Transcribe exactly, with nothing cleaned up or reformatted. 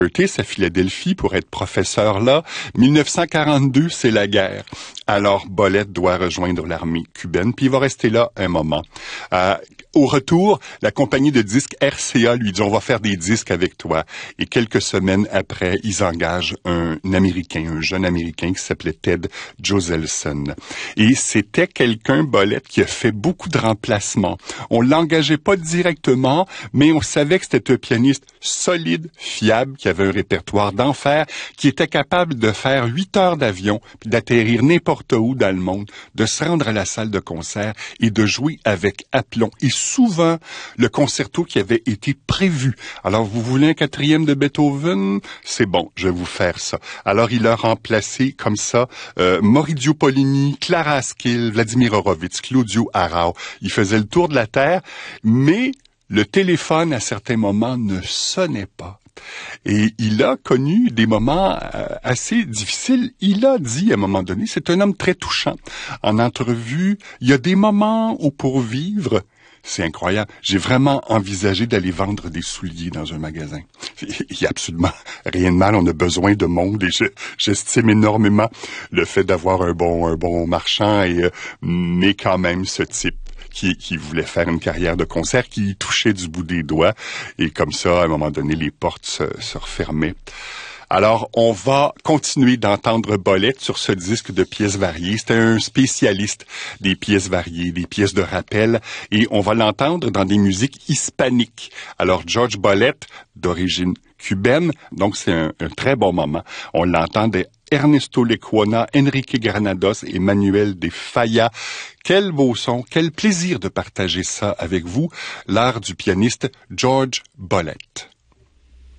Curtis à Philadelphie pour être professeur là. mille neuf cent quarante-deux, c'est la guerre. Alors, Bolett doit rejoindre l'armée cubaine, puis il va rester là un moment. Euh, au retour, la compagnie de disques R C A lui dit « On va faire des disques avec toi ». Et quelques semaines après, ils engagent un, un Américain, un jeune Américain qui s'appelait Ted Joselson. Et c'était quelqu'un, Bolett, qui a fait beaucoup de remplacements. On l'engageait pas directement, mais on savait que c'était un pianiste solide, fiable, qui avait un répertoire d'enfer, qui était capable de faire huit heures d'avion, puis d'atterrir n'importe où dans le monde, de se rendre à la salle de concert et de jouer avec aplomb. Et souvent, le concerto qui avait été prévu. Alors, vous voulez un quatrième de Beethoven? C'est bon, je vais vous faire ça. Alors, il a remplacé comme ça euh, Maurizio Pollini, Clara Askill, Vladimir Horowitz, Claudio Arrau. Il faisait le tour de la Terre, mais le téléphone, à certains moments, ne sonnait pas. Et il a connu des moments euh, assez difficiles. Il a dit à un moment donné, c'est un homme très touchant. En entrevue, il y a des moments où pour vivre, c'est incroyable. J'ai vraiment envisagé d'aller vendre des souliers dans un magasin. Il y a absolument rien de mal. On a besoin de monde et je, j'estime énormément le fait d'avoir un bon, un bon marchand. Et, euh, mais quand même, ce type Qui, qui voulait faire une carrière de concert, qui touchait du bout des doigts. Et comme ça, à un moment donné, les portes se, se refermaient. Alors, on va continuer d'entendre Bolett sur ce disque de pièces variées. C'était un spécialiste des pièces variées, des pièces de rappel. Et on va l'entendre dans des musiques hispaniques. Alors, George Bolett, d'origine cubaine, donc c'est un, un très bon moment. On l'entend des Ernesto Lecuona, Enrique Granados et Manuel de Falla. Quel beau son, quel plaisir de partager ça avec vous, l'art du pianiste George Bolett.